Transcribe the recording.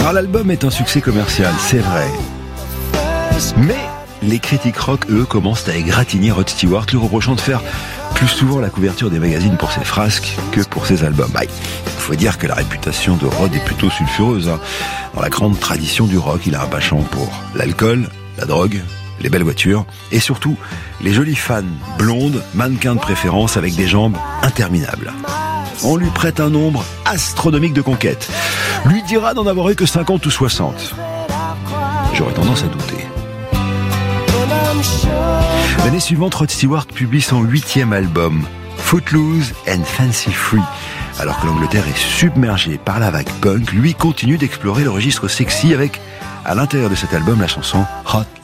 Alors l'album est un succès commercial, c'est vrai. Mais les critiques rock, eux, commencent à égratigner Rod Stewart, lui reprochant de faire plus souvent la couverture des magazines pour ses frasques que pour ses albums. Il faut dire que la réputation de Rod est plutôt sulfureuse. Dans la grande tradition du rock, il a un penchant pour l'alcool, la drogue, les belles voitures et surtout les jolies fans blondes, mannequins de préférence avec des jambes interminables. On lui prête un nombre astronomique de conquêtes. Lui dira d'en avoir eu que 50 ou 60. J'aurais tendance à douter. L'année suivante, Rod Stewart publie son 8e album, Footloose and Fancy Free. Alors que l'Angleterre est submergée par la vague punk, lui continue d'explorer le registre sexy avec, à l'intérieur de cet album, la chanson Hot